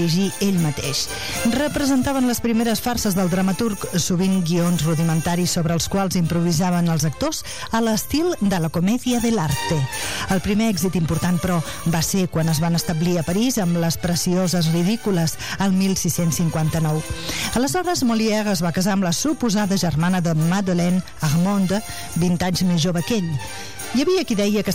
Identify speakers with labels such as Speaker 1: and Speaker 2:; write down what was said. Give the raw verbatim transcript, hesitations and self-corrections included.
Speaker 1: dirigir ell mateix. Representaven les primeres farses del dramaturg, sovint guions rudimentaris sobre els quals improvisaven els actors a l'estil de la comèdia dell'arte. El primer èxit important, però, va ser quan es van establir a París amb les precioses ridícules al mil sis-cents cinquanta-nou. Aleshores, Molière es va casar amb la suposada germana de Madeleine, Armande, vint anys més jove que ell. Hi havia qui deia que